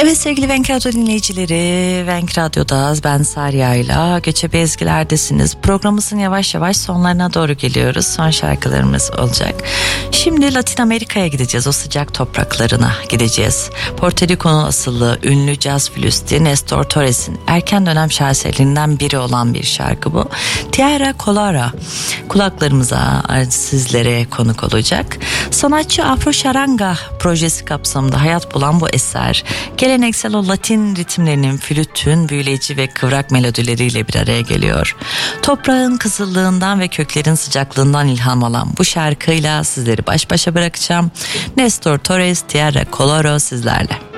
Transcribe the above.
Evet sevgili Venk Radyo dinleyicileri, Venk Radyo'da ben Sarya'yla Göçebe Ezgiler'desiniz. Programımızın yavaş yavaş sonlarına doğru geliyoruz. Son şarkılarımız olacak. Şimdi Latin Amerika'ya gideceğiz, o sıcak topraklarına gideceğiz. Porto Rico'nun asıllı ünlü caz flütisti Nestor Torres'in erken dönem şaheserlerinden biri olan bir şarkı bu. Tierra Colorada kulaklarımıza, sizlere konuk olacak. Sanatçı Afro Şaranga projesi kapsamında hayat bulan bu eser, geleneksel o Latin ritimlerinin, flütün büyüleyici ve kıvrak melodileriyle bir araya geliyor. Toprağın kızıllığından ve köklerin sıcaklığından ilham alan bu şarkıyla sizleri baş başa bırakacağım. Nestor Torres, Tierra Colorada sizlerle.